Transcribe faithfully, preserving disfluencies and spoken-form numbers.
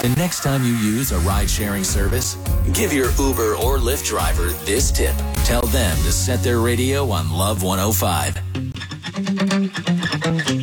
The next time you use a ride-sharing service, give your Uber or Lyft driver this tip. Tell them to set their radio on Love one oh five.